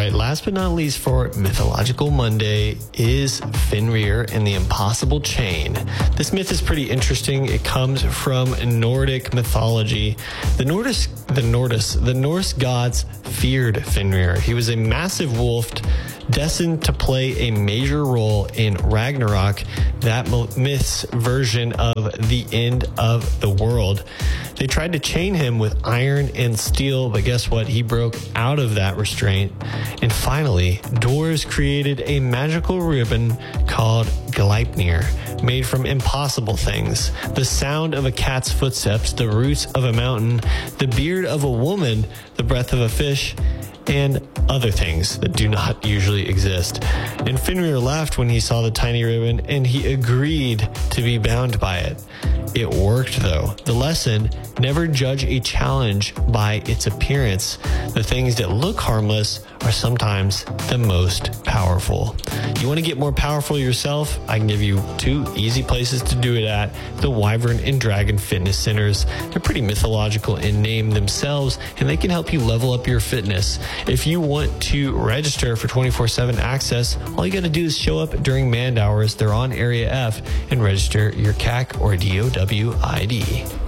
right, last but not least for Mythological Monday is Fenrir and the Impossible Chain. This myth is pretty interesting. It comes from Nordic mythology. The Norse gods feared Fenrir. He was a massive wolf destined to play a major role in Ragnarok, that myth's version of the end of the world. They tried to chain him with iron and steel, but guess what? He broke out of that restraint. And finally, dwarves created a magical ribbon called Gleipnir, made from impossible things. The sound of a cat's footsteps, the roots of a mountain, the beard of a woman, the breath of a fish, and other things that do not usually exist. And Fenrir laughed when he saw the tiny ribbon, and he agreed to be bound by it. It worked, though. The lesson: never judge a challenge by its appearance. The things that look harmless are sometimes the most powerful. You want to get more powerful yourself? I can give you 2 easy places to do it at: the Wyvern and Dragon Fitness Centers. They're pretty mythological in name themselves, and they can help you level up your fitness. If you want to register for 24/7 access, all you got to do is show up during manned hours. They're on Area F, and register your CAC or DOW ID.